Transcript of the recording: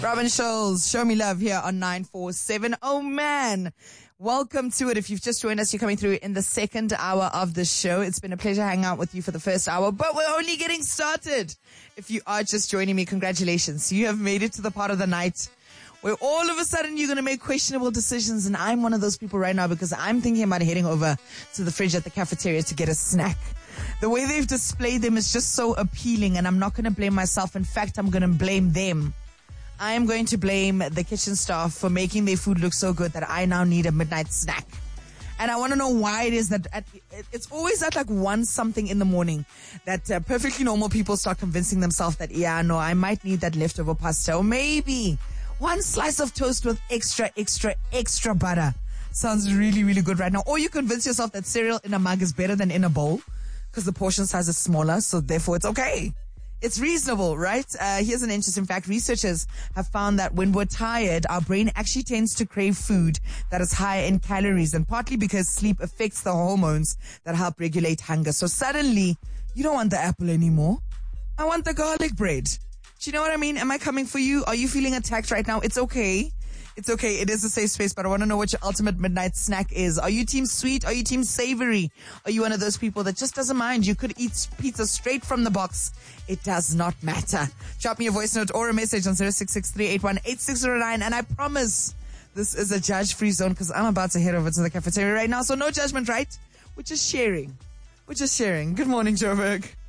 Robin Scholes, Show Me Love here on 947. Oh man, welcome to it. If you've just joined us, you're coming through in the second hour of the show. It's been a pleasure hanging out with you for the first hour, but we're only getting started. If you are just joining me, congratulations. You have made it to the part of the night where all of a sudden you're going to make questionable decisions, and I'm one of those people right now because I'm thinking about heading over to the fridge at the cafeteria to get a snack. The way they've displayed them is just so appealing, and I'm not going to blame myself. In fact, I'm going to blame them. I am going to blame the kitchen staff for making their food look so good that I now need a midnight snack. And I want to know why it is that it's always at like 1 something in the morning that perfectly normal people start convincing themselves that, yeah, no, I might need that leftover pasta, or maybe 1 slice of toast with extra butter. Sounds really, really good right now. Or you convince yourself that cereal in a mug is better than in a bowl because the portion size is smaller, so therefore it's okay. It's reasonable, right? Here's an interesting fact. Researchers have found that when we're tired, our brain actually tends to crave food that is higher in calories, and partly because sleep affects the hormones that help regulate hunger. So suddenly, you don't want the apple anymore. I want the garlic bread. Do you know what I mean? Am I coming for you? Are you feeling attacked right now? It's okay. It's okay. It is a safe space, but I want to know what your ultimate midnight snack is. Are you team sweet? Are you team savory? Are you one of those people that just doesn't mind? You could eat pizza straight from the box. It does not matter. Drop me a voice note or a message on 0663818609, and I promise this is a judge-free zone because I'm about to head over to the cafeteria right now, so no judgment, right? We're just sharing. Good morning, Joburg.